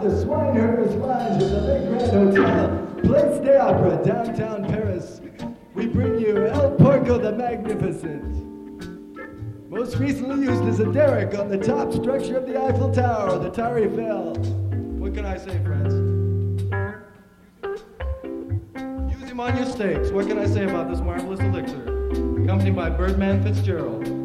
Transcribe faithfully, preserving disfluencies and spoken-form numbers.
the Swinehurst Lounge of the Le Grand Hotel, Place des Opera, downtown Paris, we bring you El Porco the Magnificent. Most recently used as a derrick on the top structure of the Eiffel Tower, the Tower Eiffel. What can I say, friends? Use him on your steaks. What can I say about this marvelous elixir? Accompanied by Birdman Fitzgerald.